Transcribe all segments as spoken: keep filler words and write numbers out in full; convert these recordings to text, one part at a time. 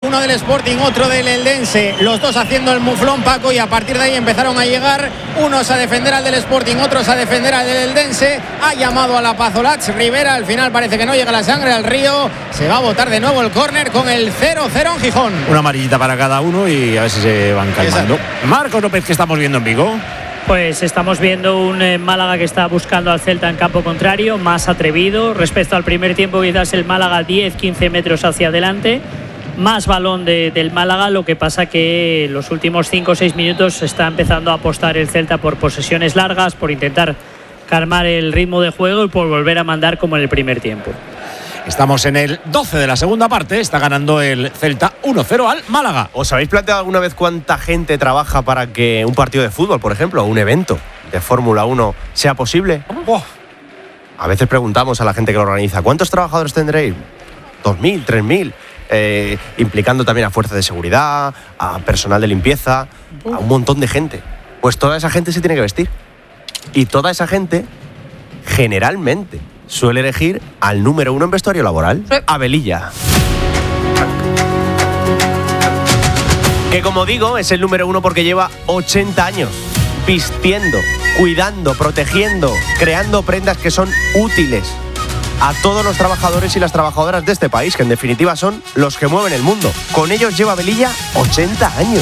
uno del Sporting, otro del Eldense, los dos haciendo el muflón, Paco, y a partir de ahí empezaron a llegar unos a defender al del Sporting, otros a defender al del Eldense. Ha llamado a la Pazolach Rivera, al final parece que no llega la sangre al río, se va a botar de nuevo el córner con el cero cero en Gijón. Una amarillita para cada uno y a ver si se van calmando. Exacto. Marcos López, ¿qué estamos viendo en Vigo? Pues estamos viendo un eh, Málaga que está buscando al Celta en campo contrario, más atrevido. Respecto al primer tiempo, quizás el Málaga diez quince metros hacia adelante. Más balón de, del Málaga, lo que pasa que los últimos cinco o seis minutos está empezando a apostar el Celta por posesiones largas, por intentar calmar el ritmo de juego y por volver a mandar como en el primer tiempo. Estamos en el doce de la segunda parte, está ganando el Celta uno cero al Málaga. ¿Os habéis planteado alguna vez cuánta gente trabaja para que un partido de fútbol, por ejemplo, o un evento de Fórmula uno sea posible? Oh. A veces preguntamos a la gente que lo organiza, ¿cuántos trabajadores tendréis? ¿Dos mil? ¿Tres mil? Eh, implicando también a fuerzas de seguridad, a personal de limpieza, a un montón de gente. Pues toda esa gente se tiene que vestir. Y toda esa gente, generalmente, suele elegir al número uno en vestuario laboral, a Velilla. Que, como digo, es el número uno porque lleva ochenta años vistiendo, cuidando, protegiendo, creando prendas que son útiles a todos los trabajadores y las trabajadoras de este país, que en definitiva son los que mueven el mundo. Con ellos lleva Velilla ochenta años.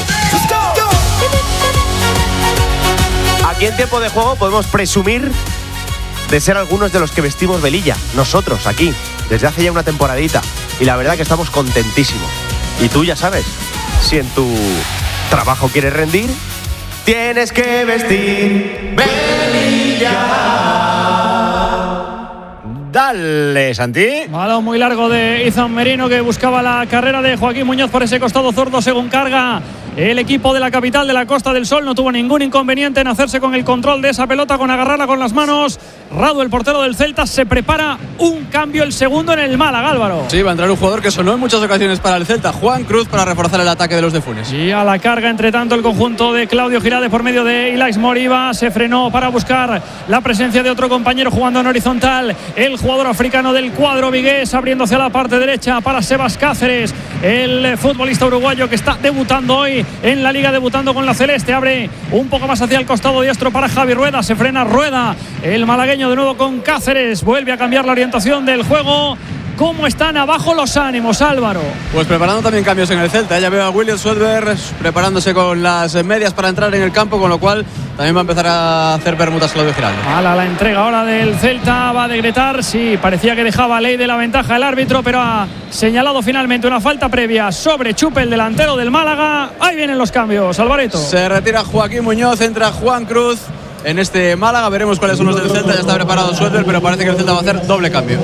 Aquí en Tiempo de Juego podemos presumir de ser algunos de los que vestimos Velilla, nosotros aquí, desde hace ya una temporadita, y la verdad que estamos contentísimos. Y tú ya sabes, si en tu trabajo quieres rendir, tienes que vestir Velilla. Dale, Santi. Balón muy largo de Izan Merino, que buscaba la carrera de Joaquín Muñoz por ese costado zurdo según carga el equipo de la capital de la Costa del Sol. No tuvo ningún inconveniente en hacerse con el control de esa pelota, con agarrarla con las manos. Radu, el portero del Celta, se prepara un cambio, el segundo en el Málaga, Álvaro. Sí, va a entrar un jugador que sonó en muchas ocasiones para el Celta, Juan Cruz, para reforzar el ataque de los de Funes. Y a la carga, entre tanto, el conjunto de Claudio Girade por medio de Ilaix Moriba. Se frenó para buscar la presencia de otro compañero jugando en horizontal. El jugador africano del cuadro vigués, abriendo hacia la parte derecha para Sebas Cáceres, el futbolista uruguayo que está debutando hoy en la Liga, debutando con la celeste. Abre un poco más hacia el costado diestro para Javi Rueda. Se frena Rueda, el malagueño de nuevo con Cáceres. Vuelve a cambiar la orientación del juego. ¿Cómo están abajo los ánimos, Álvaro? Pues preparando también cambios en el Celta. Ya veo a William Swedberg preparándose con las medias para entrar en el campo, con lo cual también va a empezar a hacer permutas Claudio Giraldo. A la, la entrega ahora del Celta, va a decretar. Sí, parecía que dejaba ley de la ventaja el árbitro, pero ha señalado finalmente una falta previa sobre Chupe, el delantero del Málaga. Ahí vienen los cambios, Alvareto. Se retira Joaquín Muñoz, entra Juan Cruz en este Málaga. Veremos cuáles son los del Celta. Ya está preparado Swedberg, pero parece que el Celta va a hacer doble cambio.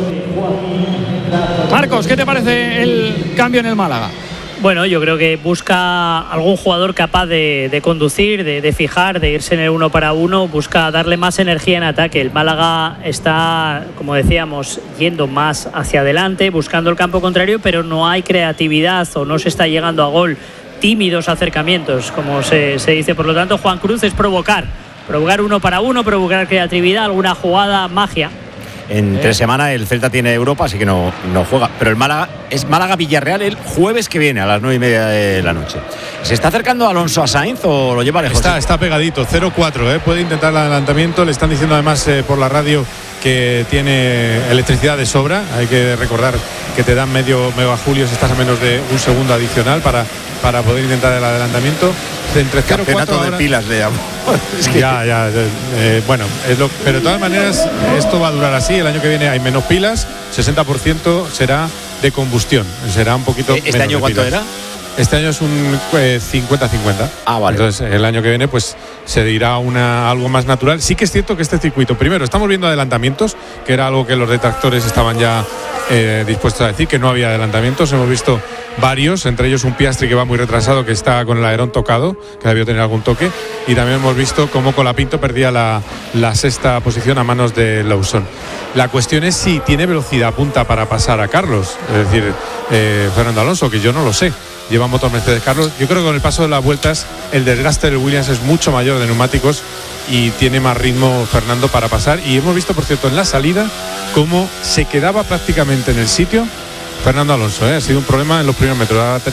Marcos, ¿qué te parece el cambio en el Málaga? Bueno, yo creo que busca algún jugador capaz de, de conducir, de, de fijar, de irse en el uno para uno. Busca darle más energía en ataque. El Málaga está, como decíamos, yendo más hacia adelante, buscando el campo contrario, pero no hay creatividad o no se está llegando a gol. Tímidos acercamientos, como se, se dice. Por lo tanto, Juan Cruz es provocar. Provocar uno para uno, provocar creatividad, alguna jugada, magia. En eh. tres semanas el Celta tiene Europa, así que no, no juega. Pero el Málaga es Málaga-Villarreal el jueves que viene a las nueve y media de la noche. ¿Se está acercando Alonso a Sainz o lo lleva lejos? Está, está pegadito, cero cuatro, ¿eh? Puede intentar el adelantamiento. Le están diciendo además eh, por la radio que tiene electricidad de sobra. Hay que recordar que te dan medio megajulio si estás a menos de un segundo adicional para, para poder intentar el adelantamiento. Entre cero y cuatro de ahora, pilas de amor. Es que ya, ya. Eh, bueno, es lo, pero de todas maneras, esto va a durar así. El año que viene hay menos pilas, sesenta por ciento será de combustión. Será un poquito. ¿Este año cuánto pilas. era? Este año es un eh, cincuenta cincuenta. Ah, vale. Entonces, el año que viene, pues se dirá una, algo más natural. Sí que es cierto que este circuito, primero, estamos viendo adelantamientos, que era algo que los detractores estaban ya eh, dispuestos a decir, que no había adelantamientos. Hemos visto varios, entre ellos un Piastri que va muy retrasado, que está con el alerón tocado, que debió tener algún toque. Y también hemos visto cómo Colapinto perdía la, la sexta posición a manos de Lawson. La cuestión es si tiene velocidad punta para pasar a Carlos, es decir, eh, Fernando Alonso, que yo no lo sé. Lleva motor Mercedes Carlos. Yo creo que con el paso de las vueltas el desgaste del Williams es mucho mayor de neumáticos y tiene más ritmo Fernando para pasar. Y hemos visto, por cierto, en la salida cómo se quedaba prácticamente en el sitio Fernando Alonso, ¿eh? Ha sido un problema en los primeros metros.